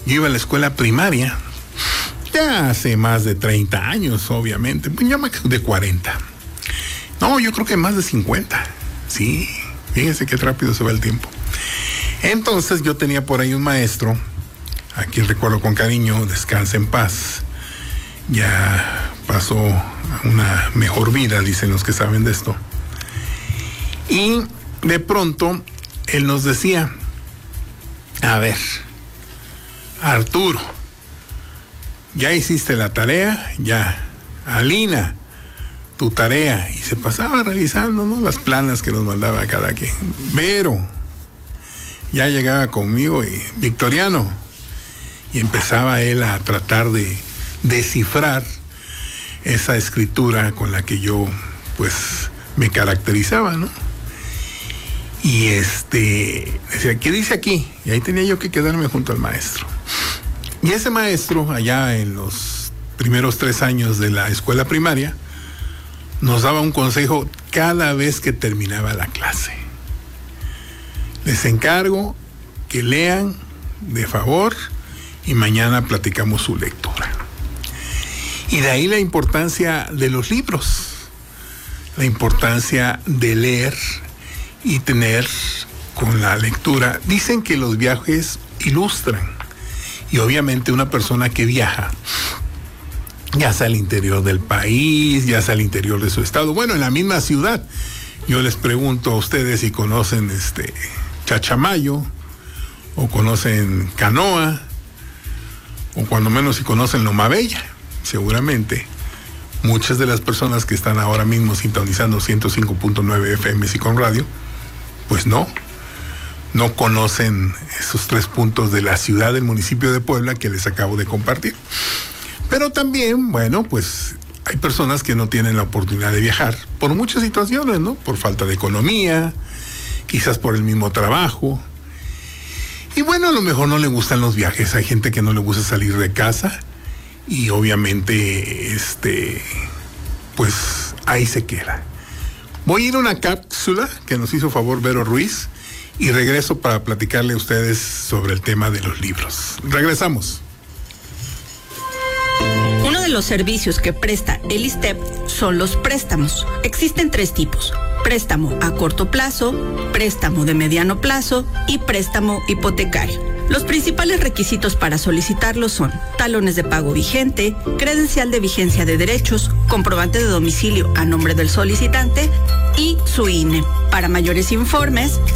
Yo iba a la escuela primaria, ya hace más de 30 años, obviamente, ya más de 40. No, yo creo que más de 50. Sí, fíjense qué rápido se va el tiempo. Entonces yo tenía por ahí un maestro, a quien recuerdo con cariño, descansa en paz. Ya pasó a una mejor vida, dicen los que saben de esto. Y de pronto él nos decía: a ver, Arturo, ya hiciste la tarea, ya. Alina, tu tarea. Y se pasaba revisando, ¿no?, las planas que nos mandaba cada quien. Vero, ya llegaba conmigo, y Victoriano. Y empezaba él a tratar de descifrar esa escritura con la que yo, pues, me caracterizaba, ¿no? Y decía, ¿qué dice aquí? Y ahí tenía yo que quedarme junto al maestro. Y ese maestro, allá en los primeros 3 años de la escuela primaria, nos daba un consejo cada vez que terminaba la clase. Les encargo que lean de favor y mañana platicamos su lectura. Y de ahí la importancia de los libros, la importancia de leer y tener con la lectura. Dicen que los viajes ilustran, y obviamente una persona que viaja, ya sea al interior del país, ya sea al interior de su estado, bueno, en la misma ciudad. Yo les pregunto a ustedes si conocen Chachamayo, o conocen Canoa, o cuando menos si conocen Loma Bella. Seguramente muchas de las personas que están ahora mismo sintonizando 105.9 FM Sicón Radio, pues no conocen esos 3 puntos de la ciudad del municipio de Puebla que les acabo de compartir. Pero también, bueno, pues hay personas que no tienen la oportunidad de viajar por muchas situaciones, ¿no? Por falta de economía, quizás por el mismo trabajo. Y bueno, a lo mejor no le gustan los viajes. Hay gente que no le gusta salir de casa, y obviamente, pues ahí se queda. Voy a ir a una cápsula que nos hizo favor Vero Ruiz, y regreso para platicarle a ustedes sobre el tema de los libros. Regresamos. Uno de los servicios que presta el ISSSTEP son los préstamos. Existen 3 tipos: préstamo a corto plazo, préstamo de mediano plazo y préstamo hipotecario. Los principales requisitos para solicitarlos son talones de pago vigente, credencial de vigencia de derechos, comprobante de domicilio a nombre del solicitante y su INE. Para mayores informes,